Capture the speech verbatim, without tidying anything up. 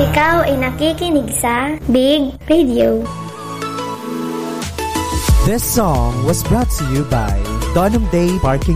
Ikaw ay nakikinig sa Big Radio. This song was brought to you by Donham Day Parking